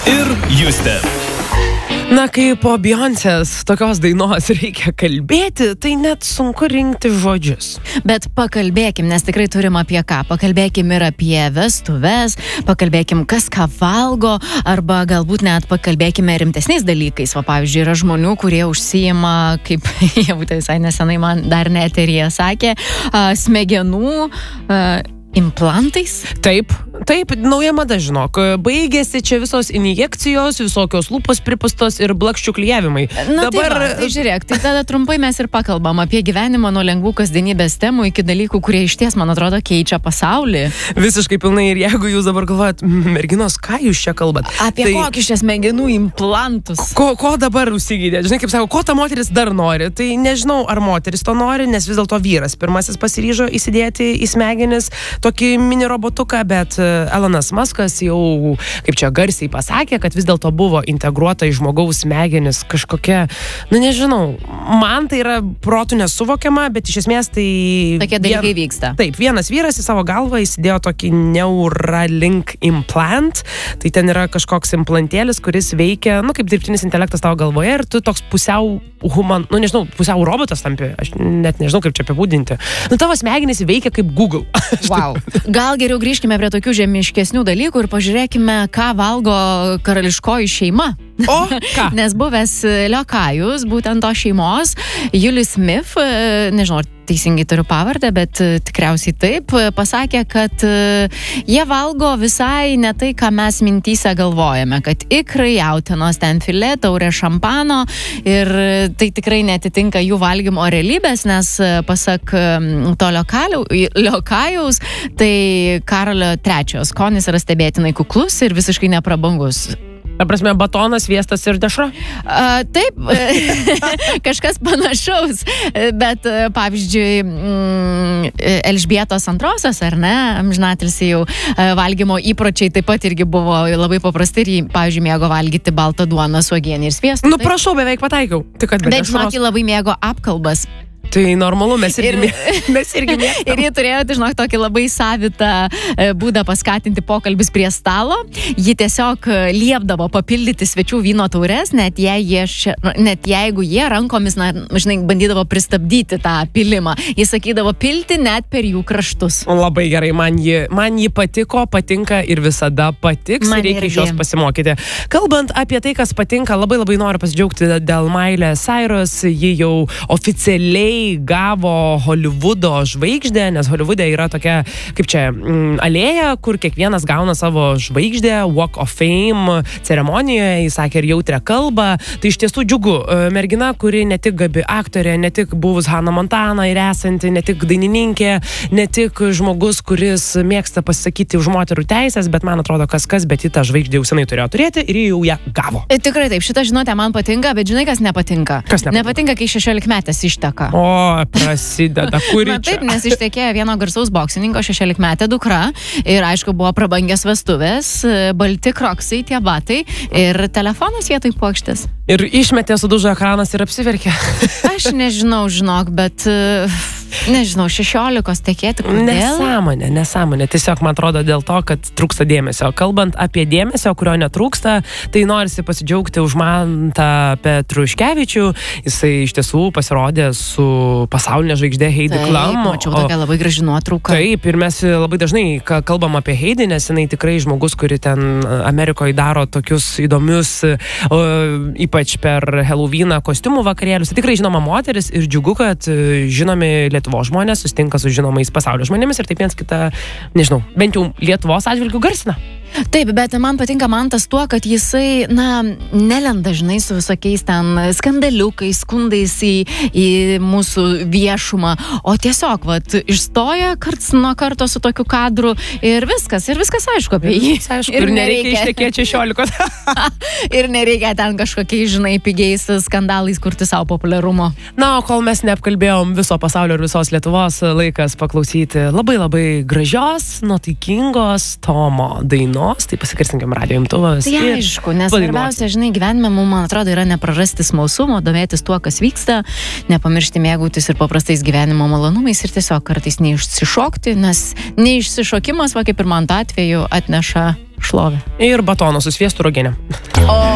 ir Justė. Na, kai po Beyoncės tokios dainos reikia kalbėti, tai net sunku rinkti žodžius. Bet pakalbėkim, nes tikrai turim apie ką. Pakalbėkim ir apie vestuves, pakalbėkim, kas ką valgo, arba galbūt net pakalbėkime rimtesniais dalykais. Va, pavyzdžiui, yra žmonių, kurie užsiima, kaip jau tai visai nesenai man dar neteryje sakė, smegenų implantais. Taip, nauja mada, žinok. Baigėsi čia visos injekcijos, visokios lūpos pripustos ir blakščių klijavimai. Na dabar... tai žiūrėk, tai tada trumpai mes ir pakalbam apie gyvenimą nuo lengvų kasdienybės temų iki dalykų, kurie išties, man atrodo, keičia pasaulį. Visiškai pilnai, ir jeigu jūs dabar galvojat, merginos, ką jūs čia kalbat? Apie kokius čia smegenų implantus? Ko dabar užsigydė? Žinai, kaip sako, ko ta moteris dar nori? Tai nežinau, ar moteris to nori, nes vis dėlto vyras pirmasis pasiryžo įsidėti į smegenis tokį mini robotuką, bet Elonas Muskas jau, kaip čia garsiai pasakė, kad vis dėlto buvo integruota į žmogaus smegenis kažkokia, nežinau, man tai yra protų nesuvokiama, bet iš esmės tai... Tokie dalykai vyksta. Taip, vienas vyras į savo galvą įsidėjo tokį Neuralink implant, tai ten yra kažkoks implantėlis, kuris veikia, kaip dirbtinis intelektas tavo galvoje ir tu toks pusiau pusiau robotas tampi, aš net nežinau, kaip čia apibūdinti. Tavo smegenys veikia kaip Google. Wow. Gal geriau grįžkime prie tokių žemiškesnių dalykų ir pažiūrėkime, ką valgo karališkoji šeima. O, ką? Nes buvęs liokajus, būtent to šeimos, Julius Smith, nežinau, ar teisingai turiu pavardę, bet tikriausiai taip, pasakė, kad jie valgo visai ne tai, ką mes mintyse galvojame, kad ikrai, jautienos, ten filė, taurė šampano, ir tai tikrai netitinka jų valgymo realybės, nes pasak to liokajaus, tai Karolio III skonis yra stebėtinai kuklus ir visiškai neprabangus. Ta prasme, batonas, sviestas ir dešra? Taip, kažkas panašaus, bet pavyzdžiui, Elžbietos antrosios, ar ne, amžinatilsį jau valgymo įpročiai taip pat irgi buvo labai paprasti ir, pavyzdžiui, mėgo valgyti baltą duoną su uogiene ir sviestu. Prašau, beveik pataikiau. Bet žinok, labai mėgo apkalbas. Tai normalu, mes irgi mėgstam. Ir jie turėjo, žinok, tokį labai savitą būdą paskatinti pokalbis prie stalo. Ji tiesiog liepdavo papildyti svečių vyno taures, net jeigu jie rankomis, bandydavo pristabdyti tą pilimą. Jis sakydavo pilti net per jų kraštus. Labai gerai, man ji patiko, patinka ir visada patiks. Man reikia iš jos pasimokyti. Kalbant apie tai, kas patinka, labai noriu pasidžiaugti dėl Miley Cyrus. Ji jau oficialiai gavo Hollywoodo žvaigždę, nes Hollywoode yra tokia, kaip čia, alėja, kur kiekvienas gauna savo žvaigždę, Walk of Fame ceremonijoje, jis sakė ir jautrią kalbą. Tai iš tiesų džiugu. Mergina, kuri ne tik gabi aktorė, ne tik buvus Hannah Montana ir esanti, ne tik dainininkė, ne tik žmogus, kuris mėgsta pasisakyti už moterų teisės, bet man atrodo kas, bet ji tą žvaigždę jau senai turėjo turėti ir ji jau ją gavo. Tikrai taip, šitą žinutę man patinka, bet žinai, kas nepatinka? Nepatinka, kai 16-metės išteka. O, prasideda, kuri čia? Taip, nes ištekėjo vieno garsaus boksininko 16-metė dukra ir aišku buvo prabangios vestuvės, balti kroksai, tie batai ir telefonas vietoj puokštės. Ir išmetė, sudužo ekranas ir apsiverkė. Aš nežinau, žinok, bet... Nežinau, 16 tekėti, kodėl? Nesąmonė. Tiesiog man atrodo dėl to, kad trūksta dėmesio. Kalbant apie dėmesio, kurio netrūksta, tai norisi pasidžiaugti už Mantą Petruškevičių. Jisai iš tiesų pasirodė su pasaulinė žvaigždė Heidi Klum. Taip, mačiau tokią labai graži nuotrauką. Taip, ir mes labai dažnai kalbam apie Heidi, nes jinai tikrai žmogus, kuri ten Amerikoje daro tokius įdomius, ypač per Halloweeną kostiumų vakarėlius. Tai tikrai žinoma moteris ir džiugu, kad žinomi Lietuvos žmonės susitinka su žinomais pasaulio žmonėmis ir taip viens kitą, nežinau, bent jau Lietuvos atžvilgių garsina. Taip, bet man patinka Mantas tuo, kad jisai, nelenda, žinai, su visokiais ten skandaliukais, skundais į mūsų viešumą, o tiesiog, išstoja karts nuo karto su tokiu kadru ir viskas aišku apie jį. Ir nereikia ištekėti 16. Ir nereikia ten kažkokiais, žinai, pigiais skandalais kurti savo populiarumo. Na, o kol mes neapkalbėjom viso pasaulio ir visos Lietuvos, laikas paklausyti labai gražios, nuotaikingos Tomo dainos. dainos, tai pasikarsinkim radio imtuvas. Tai aišku, nes svarbiausia, žinai, gyvenime, man atrodo, yra neprarasti smalsumo, domėtis tuo, kas vyksta, nepamiršti mėgautis ir paprastais gyvenimo malonumais ir tiesiog kartais neišsišokti, nes neišsišokimas, va kaip ir man atveju, atneša šlovę. Ir batono su sviestu ruginė.